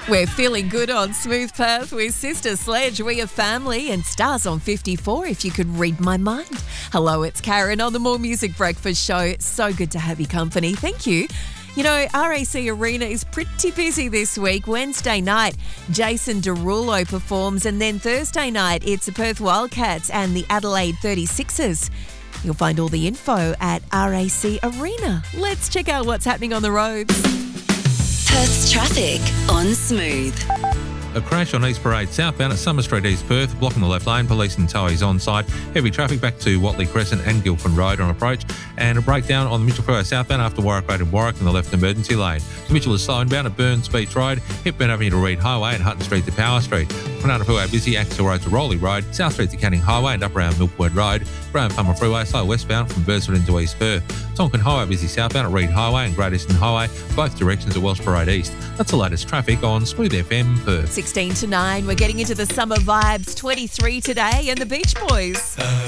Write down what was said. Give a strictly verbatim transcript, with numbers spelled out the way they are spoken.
We're feeling good on Smooth Perth with Sister Sledge. We are family and stars on fifty-four if you could read my mind. Hello, it's Karen on the More Music Breakfast Show. So good to have your company. Thank you. You know, R A C Arena is pretty busy this week. Wednesday night, Jason Derulo performs, and then Thursday night, it's the Perth Wildcats and the Adelaide thirty-sixers. You'll find all the info at R A C Arena. Let's check out what's happening on the roads. Perth's traffic on Smooth. A crash on East Parade southbound at Summer Street, East Perth, blocking the left lane. Police and tow is on site. Heavy traffic back to Watley Crescent and Guildford Road on approach. And a breakdown on the Mitchell Freeway southbound after Warwick Road and Warwick in the left emergency lane. Mitchell is slowing down at Burns Beach Road, Hepburn Avenue to Reed Highway and Hutton Street to Power Street. Punana busy, Axel Road to Rowley Road, South Street to Canning Highway and up around Milkwood Road. Graham Palmer Freeway slow westbound from Burswood into East Perth. Tonkin Highway busy southbound at Reed Highway and Great Eastern Highway, both directions at Welsh Parade East. That's the latest traffic on Smooth F M Perth. sixteen to nine, we're getting into the summer vibes. twenty-three today and the Beach Boys.